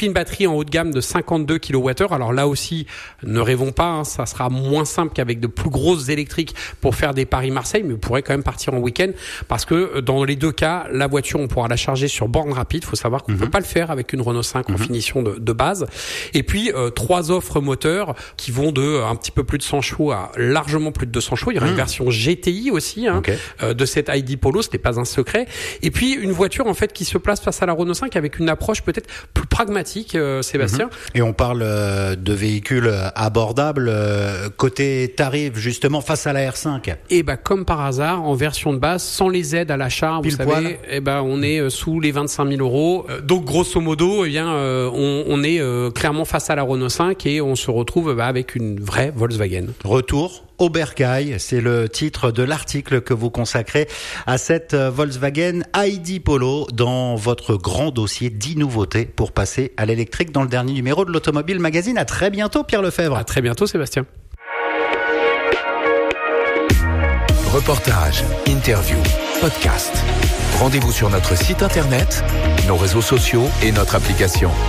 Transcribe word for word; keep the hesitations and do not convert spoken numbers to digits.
puis une batterie en haut de gamme de cinquante-deux kilowattheures. Alors là aussi, ne rêvons pas, hein, ça sera moins simple qu'avec de plus grosses électriques pour faire des Paris-Marseille, mais vous pourrez quand même partir en week-end parce que dans les deux cas, la voiture, on pourra la charger sur borne rapide. Il faut savoir qu'on ne mmh. peut pas le faire avec une Renault cinq mmh. en finition de, de base. Et puis, euh, trois offres moteurs qui vont de euh, un petit peu plus de cent chevaux à largement plus de deux cents chevaux. Il y aura mmh. une version G T I aussi hein, okay. euh, de cette I D Polo, ce n'est pas un secret. Et puis, une voiture en fait qui se place face à la Renault cinq avec une approche peut-être plus pragmatique, euh, Sébastien. Mmh. Et on parle euh, de véhicules abordables euh, côté tarif justement face à la R cinq. Et bah comme par hasard, en version de base, sans les aides à l'achat, Pile vous savez, poil. et ben on est euh, sous les vingt-cinq mille euros. Euh, donc grosso modo, eh bien euh, on, on est euh, clairement face à la Renault cinq et on se retrouve bah, avec une vraie Volkswagen. Retour au bercail, c'est le titre de l'article que vous consacrez à cette Volkswagen I D Polo dans votre grand dossier dix nouveautés pour passer à l'électrique dans le dernier numéro de l'Automobile Magazine. À très bientôt Pierre Lefebvre. À très bientôt Sébastien. Reportage, interview, podcast. Rendez-vous sur notre site internet, nos réseaux sociaux et notre application.